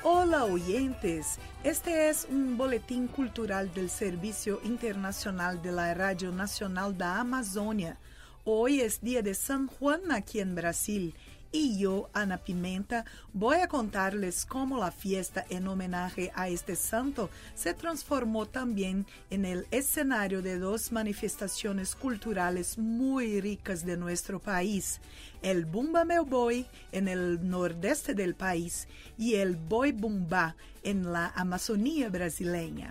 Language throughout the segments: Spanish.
Hola oyentes, este es un boletín cultural del Servicio Internacional de la Radio Nacional da Amazônia. Hoy es día de San Juan aquí en Brasil y yo, Ana Pimenta, voy a contarles cómo la fiesta en homenaje a este santo se transformó también en el escenario de dos manifestaciones culturales muy ricas de nuestro país, el Bumba Meu Boi en el nordeste del país y el Boi Bumbá en la Amazonía brasileña.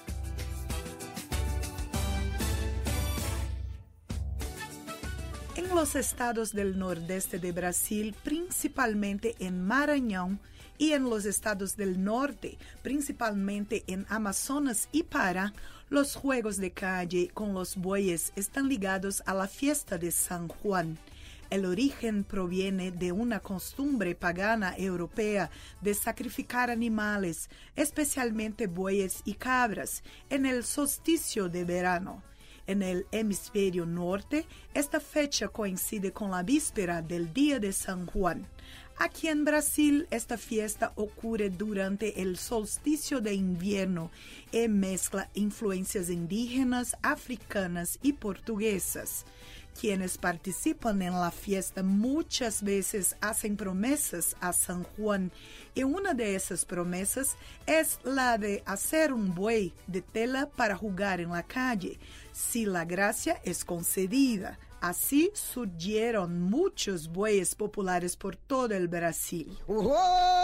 En los estados del nordeste de Brasil, principalmente en Maranhão, y en los estados del norte, principalmente en Amazonas y Pará, los juegos de calle con los bueyes están ligados a la fiesta de San Juan. El origen proviene de una costumbre pagana europea de sacrificar animales, especialmente bueyes y cabras, en el solsticio de verano. En el hemisferio norte, esta fecha coincide con la víspera del Día de San Juan. Aquí en Brasil, esta fiesta ocurre durante el solsticio de invierno y mezcla influencias indígenas, africanas y portuguesas. Quienes participan en la fiesta muchas veces hacen promesas a San Juan y una de esas promesas es la de hacer un buey de tela para jugar en la calle, si la gracia es concedida. Así surgieron muchos bueyes populares por todo el Brasil.